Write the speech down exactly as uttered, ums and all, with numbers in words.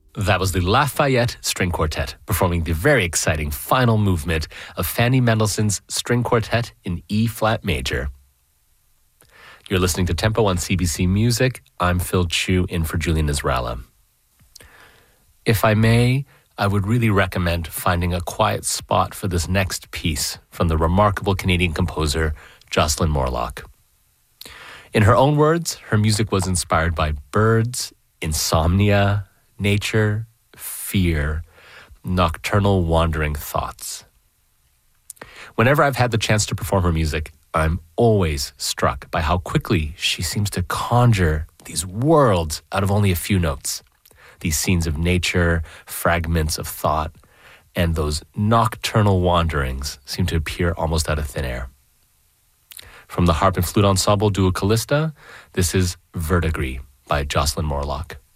That was the Lafayette String Quartet performing the very exciting final movement of Fanny Mendelssohn's String Quartet in E-flat major. You're listening to Tempo on C B C Music. I'm Phil Chu in for Julian Israela. If I may, I would really recommend finding a quiet spot for this next piece from the remarkable Canadian composer Jocelyn Morlock. In her own words, her music was inspired by birds, insomnia, nature, fear, nocturnal wandering thoughts. Whenever I've had the chance to perform her music, I'm always struck by how quickly she seems to conjure these worlds out of only a few notes. These scenes of nature, fragments of thought, and those nocturnal wanderings seem to appear almost out of thin air. From the harp and flute ensemble Duo Callista, this is Verdigris by Jocelyn Morlock.